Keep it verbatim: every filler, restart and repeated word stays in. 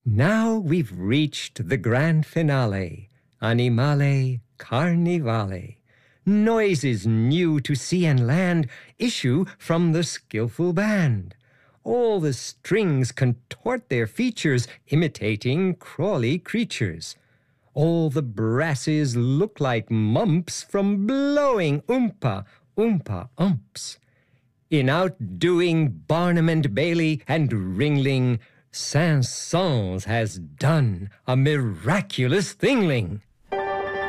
Now we've reached the grand finale, Animale Carnivale. Noises new to sea and land issue from the skillful band. All the strings contort their features, imitating crawly creatures. All the brasses look like mumps from blowing oompa, oompa umps. In outdoing Barnum and Bailey and Ringling, Saint-Saëns has done a miraculous thingling.